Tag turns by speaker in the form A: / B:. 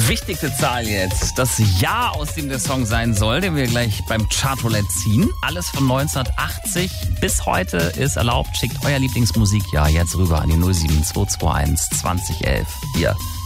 A: wichtigste Zahl jetzt. Das Jahr, aus dem der Song sein soll, den wir gleich beim Chartroulette ziehen. Alles von 1980 bis heute ist erlaubt. Schickt euer Lieblingsmusikjahr jetzt rüber an die 07221 2011. Hier